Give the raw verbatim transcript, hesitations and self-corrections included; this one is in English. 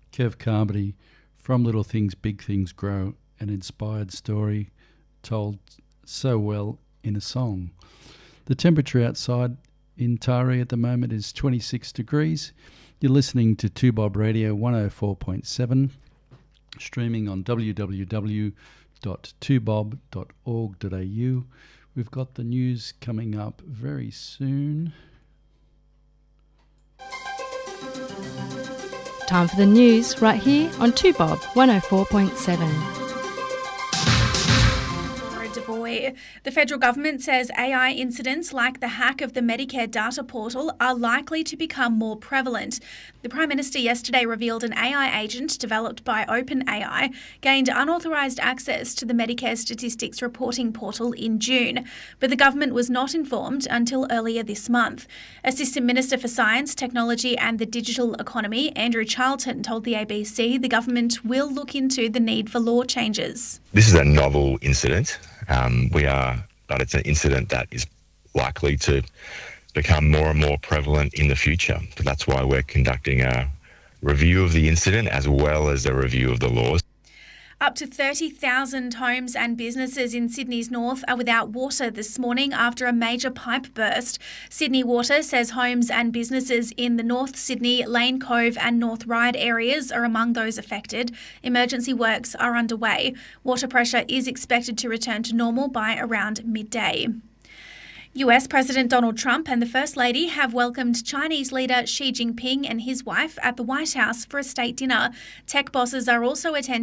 Kev Carmody, From Little Things, Big Things Grow, an inspired story told so well in a song. The temperature outside in Taree at the moment is twenty-six degrees. You're listening to two Bob Radio one oh four point seven, streaming on w w w dot two bob dot org dot a u. We've got the news coming up very soon. Time for the news right here on two Bob one oh four point seven. The federal government says A I incidents like the hack of the Medicare data portal are likely to become more prevalent. The Prime Minister yesterday revealed an A I agent developed by OpenAI gained unauthorised access to the Medicare statistics reporting portal in June, but the government was not informed until earlier this month. Assistant Minister for Science, Technology and the Digital Economy, Andrew Charlton, told the A B C the government will look into the need for law changes. This is a novel incident. Um, we are, but it's an incident that is likely to become more and more prevalent in the future. So that's why we're conducting a review of the incident as well as a review of the laws. Up to thirty thousand homes and businesses in Sydney's north are without water this morning after a major pipe burst. Sydney Water says homes and businesses in the North Sydney, Lane Cove and North Ryde areas are among those affected. Emergency works are underway. Water pressure is expected to return to normal by around midday. U S President Donald Trump and the First Lady have welcomed Chinese leader Xi Jinping and his wife at the White House for a state dinner. Tech bosses are also attending